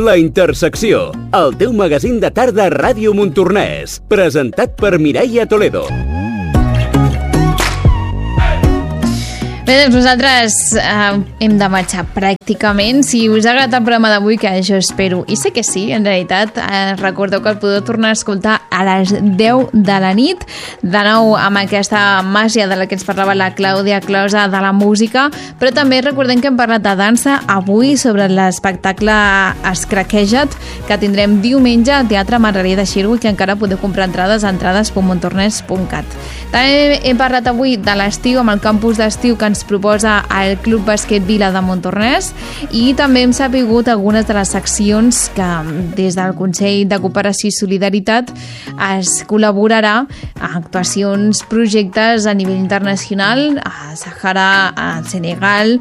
La Intersecció, el teu magazín de tarda a Ràdio Montornès, presentat per Mireia Toledo. Bé, doncs nosaltres hem de marxar pràcticament. Si us ha agradat el programa d'avui, que jo espero, i sé que sí, en realitat, recordeu que el podeu tornar a escoltar a les 10 de la nit, de nou amb aquesta màgia de la que ens parlava la Clàudia Closa de la música, però també recordem que hem parlat de dansa avui sobre l'espectacle Escraqueja't, que tindrem diumenge al Teatre Margarida Xirgu i que encara podeu comprar entrades a entrades.montornès.cat. També hem parlat avui de l'estiu, amb el campus d'estiu que ens proposa el Club Bàsquet Vila de Montornès, i també hem sabut algunes de les seccions que des del Consell de Cooperació i Solidaritat es col·laborarà a actuacions, projectes a nivell internacional, a Sàhara, a Senegal,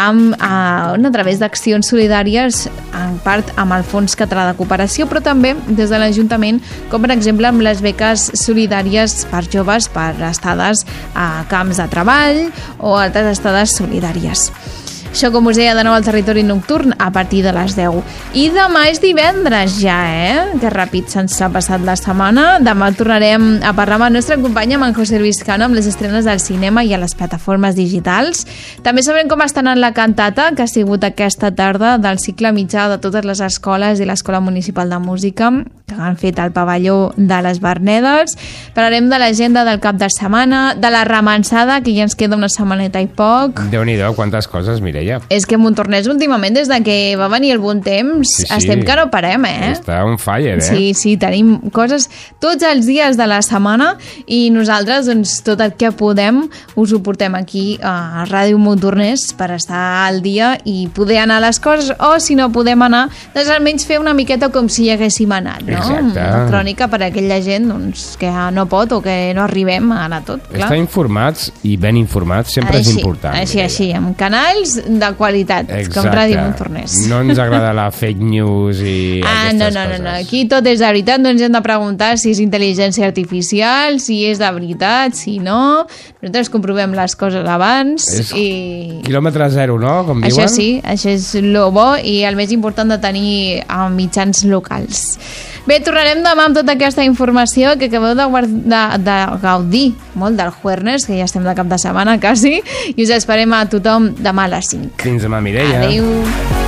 a través d'accions solidàries, en part amb el Fons Català de Cooperació, però també des de l'Ajuntament, com per exemple amb les beques solidàries per joves per estades a camps de treball o altres estades solidàries. Això, com us deia, de nou al Territori Nocturn a partir de les 10. I demà és divendres ja, Que ràpid se'ns ha passat la setmana. Demà tornarem a parlar amb el nostre company, amb en José Luis Cano, amb les estrenes del cinema i a les plataformes digitals. També sabrem com està anant la cantata, que ha sigut aquesta tarda del cicle mitjà de totes les escoles i l'Escola Municipal de Música, que han fet al pavelló de les Vernedes. Parlarem de l'agenda del cap de setmana, de la remençada, que ja ens queda una setmaneta i poc. Déu-n'hi-do, quantes coses, Mireia. És que Montornès últimament, des de que va venir el bon temps, estem que no parem, Està on fire, Sí, tenim coses tots els dies de la setmana i nosaltres, doncs, tot el que podem us ho portem aquí a Ràdio Montornès per estar al dia i poder anar a les coses, o si no podem anar, doncs almenys fer una miqueta com si hi haguéssim anat, no? Exacte. Una crònica per a aquella gent, doncs, que no pot o que no arribem a anar tot, clar. Estar informats i ben informats sempre és important. Així, amb canals de qualitat, com Ràdio Montornès. No ens agrada la fake news i aquestes coses. No. Aquí tot és de veritat, no ens hem de preguntar si és intel·ligència artificial, si és de veritat, si no. Nosaltres comprovem les coses abans. I quilòmetre zero, no? Com diuen. Això sí, això és lo bo i el més important de tenir mitjans locals. Bé, tornarem demà amb tota aquesta informació que acabeu de gaudir molt del Juernes, que ja estem de cap de setmana quasi, i us esperem a tothom demà a les 5. Fins demà, Mireia. Adéu.